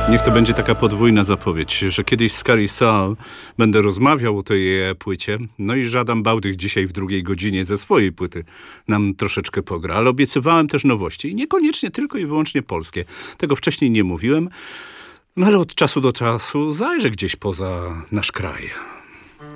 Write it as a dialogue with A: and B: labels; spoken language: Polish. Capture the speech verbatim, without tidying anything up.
A: Niech to będzie taka podwójna zapowiedź, że kiedyś z Carrie Saul będę rozmawiał o tej e, płycie, no i Żadan Bałdych dzisiaj w drugiej godzinie ze swojej płyty nam troszeczkę pogra, ale obiecywałem też nowości i niekoniecznie tylko i wyłącznie polskie. Tego wcześniej nie mówiłem, no ale od czasu do czasu zajrzę gdzieś poza nasz kraj.